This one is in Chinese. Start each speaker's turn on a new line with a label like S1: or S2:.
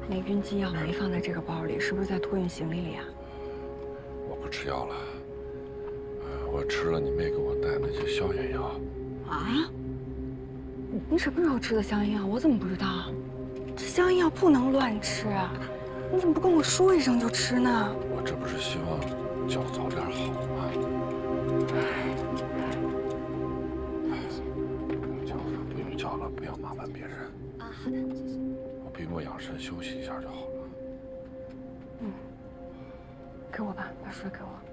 S1: 那晕机药没放在这个包里，是不是在托运行李里啊？
S2: 我不吃药了，我吃了你妹给我带那些消炎药。
S1: 啊？你什么时候吃的消炎药？我怎么不知道？这消炎药不能乱吃啊！你怎么不跟我说一声就吃呢？
S2: 我这不是希望脚早点好吗？不用叫了，不要麻烦别人。
S3: 啊，好的，谢谢。
S2: 我闭目养神，休息一下就好了。
S1: 嗯，给我吧，把水给我。